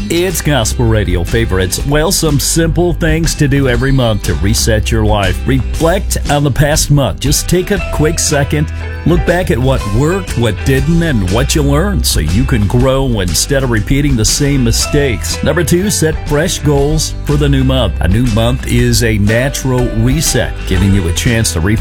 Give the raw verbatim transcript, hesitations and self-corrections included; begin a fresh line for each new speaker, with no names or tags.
It's Gospel Radio Favorites. Well, some simple things to do every month to reset your life. Reflect on the past month. Just take a quick second. Look back at what worked, what didn't, and what you learned so you can grow instead of repeating the same mistakes. Number two, set fresh goals for the new month. A new month is a natural reset, giving you a chance to refocus